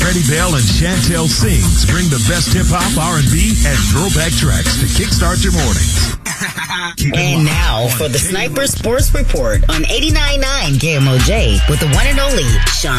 Freddie Bell and Chantel Sings bring the best hip-hop, R&B, and throwback tracks to kickstart your mornings. And now for the Sniper Sports Report on 89.9 KMOJ with the one and only Sean